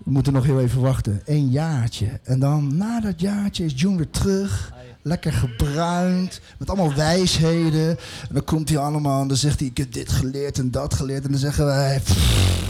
We moeten nog heel even wachten. 1 jaartje. En dan na dat jaartje is June weer terug. Lekker gebruind. Met allemaal wijsheden. En dan komt hij allemaal en dan zegt hij, ik heb dit geleerd en dat geleerd. En dan zeggen wij...